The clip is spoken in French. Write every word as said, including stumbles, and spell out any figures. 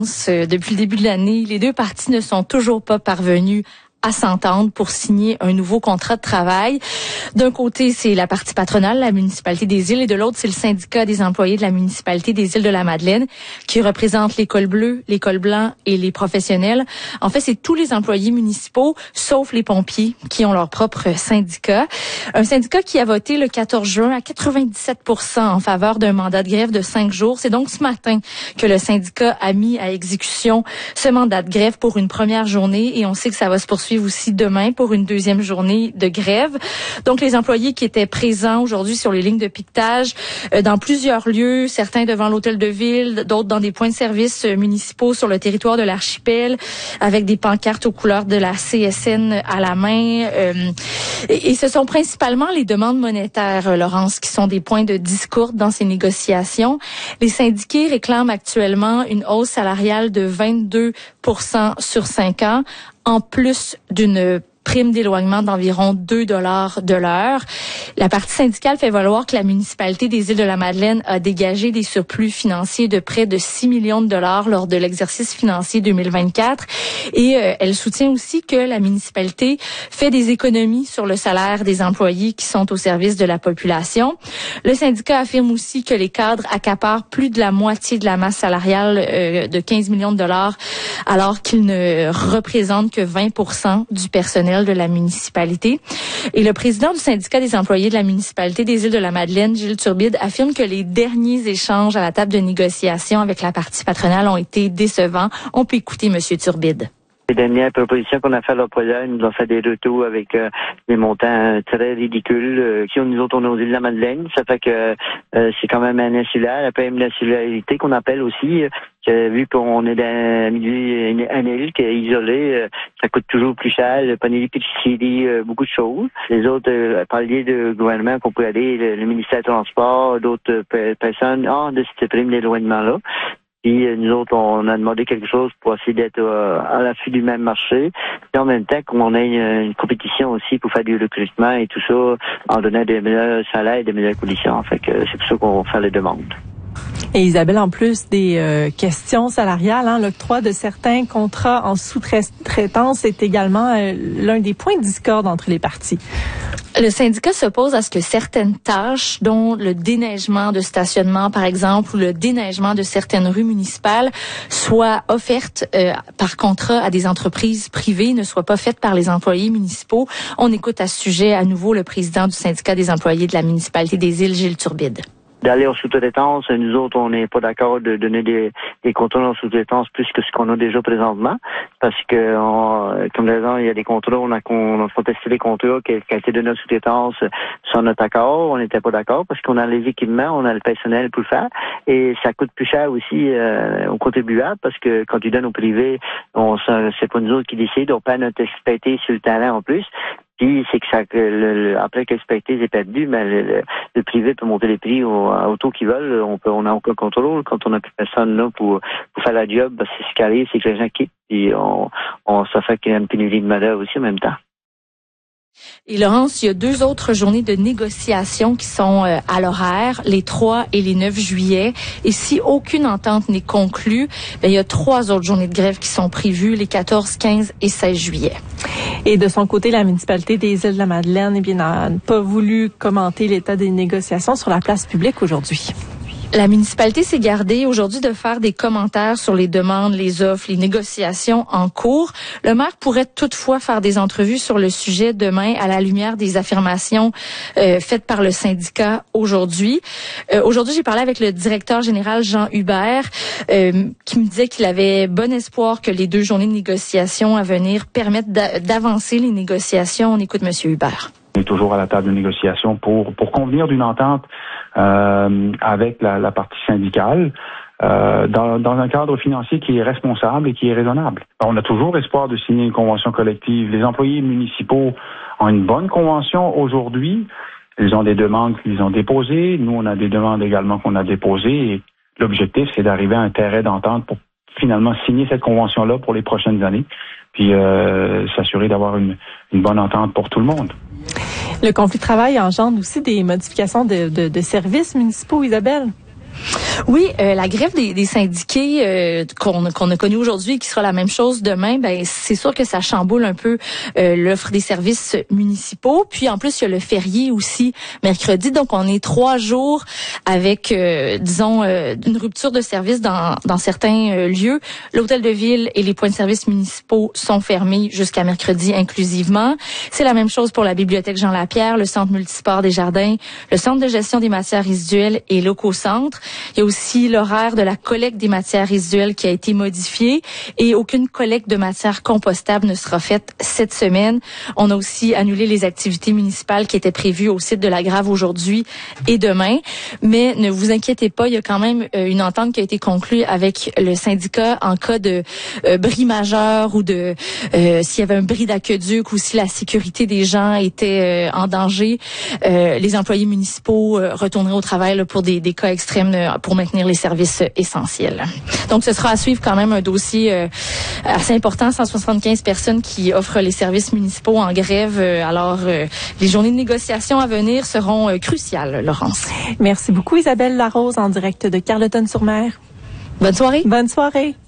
Depuis le début de l'année, les deux parties ne sont toujours pas parvenues à s'entendre pour signer un nouveau contrat de travail. D'un côté, c'est la partie patronale, la municipalité des Îles, et de l'autre, c'est le syndicat des employés de la municipalité des Îles de la Madeleine, qui représente les cols bleus, les cols blancs et les professionnels. En fait, c'est tous les employés municipaux, sauf les pompiers, qui ont leur propre syndicat. Un syndicat qui a voté le quatorze juin à quatre-vingt-dix-sept pour cent en faveur d'un mandat de grève de cinq jours. C'est donc ce matin que le syndicat a mis à exécution ce mandat de grève pour une première journée, et on sait que ça va se poursuivre aussi demain pour une deuxième journée de grève. Donc, les employés qui étaient présents aujourd'hui sur les lignes de piquetage euh, dans plusieurs lieux, certains devant l'hôtel de ville, d'autres dans des points de service euh, municipaux sur le territoire de l'archipel, avec des pancartes aux couleurs de la C S N à la main. Euh, et, et ce sont principalement les demandes monétaires, euh, Laurence, qui sont des points de discorde dans ces négociations. Les syndiqués réclament actuellement une hausse salariale de vingt-deux pour cent sur cinq ans, en plus d'une prime d'éloignement d'environ deux dollars de l'heure. La partie syndicale fait valoir que la municipalité des Îles de la Madeleine a dégagé des surplus financiers de près de six millions de dollars lors de l'exercice financier deux mille vingt-quatre. Et euh, elle soutient aussi que la municipalité fait des économies sur le salaire des employés qui sont au service de la population. Le syndicat affirme aussi que les cadres accaparent plus de la moitié de la masse salariale euh, de quinze millions de dollars, alors qu'ils ne représentent que vingt pour cent du personnel de la municipalité. Et le président du syndicat des employés de la municipalité des Îles de la Madeleine, Gilles Turbide, affirme que les derniers échanges à la table de négociation avec la partie patronale ont été décevants. On peut écouter M. Turbide. Les dernières propositions qu'on a fait à l'employeur, ils nous ont fait des retours avec euh, des montants très ridicules. Euh, qui nous autres, on est aux îles de la Madeleine. Ça fait que euh, c'est quand même un insulaire, un peu une insularité qu'on appelle aussi. Que, vu qu'on est dans un milieu, une île qui est isolée, euh, ça coûte toujours plus cher. Le panier d'épicerie, euh, beaucoup de choses. Les autres euh, paliers de gouvernement qu'on peut aller, le, le ministère du Transport, d'autres euh, personnes, ont de cette prime d'éloignement-là. Puis nous autres, on a demandé quelque chose pour essayer d'être euh, à l'affût du même marché. Et en même temps qu'on ait une, une compétition aussi pour faire du recrutement et tout ça, en donnant des meilleurs salaires et des meilleures conditions. Fait que c'est pour ça qu'on fait les demandes. Et Isabelle, en plus des euh, questions salariales, hein, l'octroi de certains contrats en sous-traitance est également euh, l'un des points de discorde entre les parties. Le syndicat s'oppose à ce que certaines tâches, dont le déneigement de stationnement, par exemple, ou le déneigement de certaines rues municipales, soient offertes euh, par contrat à des entreprises privées, ne soient pas faites par les employés municipaux. On écoute à ce sujet à nouveau le président du syndicat des employés de la municipalité des Îles, Gilles Turbide. D'aller en sous-traitance, nous autres, on n'est pas d'accord de donner des, des contrats en sous-traitance plus que ce qu'on a déjà présentement, parce que, on, comme raison, il y a des contrats, on a, on a contesté les contrats qui, qui ont été donnés en sous-traitance sans notre accord, on n'était pas d'accord, parce qu'on a les équipements, on a le personnel pour le faire, et ça coûte plus cher aussi euh, aux contribuables, parce que quand tu donnes au privé, on c'est pas nous autres qui décident, on perd notre expertise sur le talent en plus. Puis c'est que ça, le, le, après que l'expertise est perdue, mais le, le, le privé peut monter les prix au, au taux qu'ils veulent. On peut, on n'a aucun contrôle. Quand on n'a plus personne là pour, pour faire la job, ben, c'est ce qui arrive, c'est que les gens quittent. Puis on, on ça fait qu'il y a une pénurie de main-d'œuvre aussi en même temps. Et Laurence, il y a deux autres journées de négociation qui sont euh, à l'horaire, les trois et les neuf juillet. Et si aucune entente n'est conclue, bien, il y a trois autres journées de grève qui sont prévues, les quatorze, quinze et seize juillet. Et de son côté, la municipalité des Îles de la Madeleine, eh bien, n'a pas voulu commenter l'état des négociations sur la place publique aujourd'hui. La municipalité s'est gardée aujourd'hui de faire des commentaires sur les demandes, les offres, les négociations en cours. Le maire pourrait toutefois faire des entrevues sur le sujet demain à la lumière des affirmations euh, faites par le syndicat aujourd'hui. Euh, aujourd'hui, j'ai parlé avec le directeur général Jean Hubert euh, qui me disait qu'il avait bon espoir que les deux journées de négociation à venir permettent d'avancer les négociations. On écoute M. Hubert. On est toujours à la table de négociation pour pour convenir d'une entente euh, avec la, la partie syndicale euh, dans, dans un cadre financier qui est responsable et qui est raisonnable. On a toujours espoir de signer une convention collective. Les employés municipaux ont une bonne convention aujourd'hui. Ils ont des demandes qu'ils ont déposées. Nous, on a des demandes également qu'on a déposées. Et l'objectif, c'est d'arriver à un terrain d'entente pour finalement signer cette convention-là pour les prochaines années, puis euh, s'assurer d'avoir une, une bonne entente pour tout le monde. Le conflit de travail engendre aussi des modifications de, de, de services municipaux, Isabelle? Oui, euh, la grève des, des syndiqués euh, qu'on, qu'on a connue aujourd'hui, qui sera la même chose demain, ben c'est sûr que ça chamboule un peu euh, l'offre des services municipaux. Puis en plus, il y a le férié aussi mercredi, donc on est trois jours avec, euh, disons, euh, une rupture de service dans, dans certains euh, lieux. L'hôtel de ville et les points de service municipaux sont fermés jusqu'à mercredi inclusivement. C'est la même chose pour la bibliothèque Jean Lapierre, le centre multisport des Jardins, le centre de gestion des matières résiduelles et l'Ococentre. Il y a aussi l'horaire de la collecte des matières résiduelles qui a été modifié et aucune collecte de matières compostables ne sera faite cette semaine. On a aussi annulé les activités municipales qui étaient prévues au site de la Grave aujourd'hui et demain. Mais ne vous inquiétez pas, il y a quand même une entente qui a été conclue avec le syndicat en cas de euh, bris majeur ou de euh, s'il y avait un bris d'aqueduc ou si la sécurité des gens était euh, en danger. Euh, les employés municipaux euh, retourneraient au travail là, pour des, des cas extrêmes euh, pour maintenir les services essentiels. Donc, ce sera à suivre quand même un dossier euh, assez important, cent soixante-quinze personnes qui offrent les services municipaux en grève. Euh, alors, euh, les journées de négociation à venir seront euh, cruciales, Laurence. Merci beaucoup, Isabelle Larose, en direct de Carleton-sur-Mer. Bonne soirée. Bonne soirée.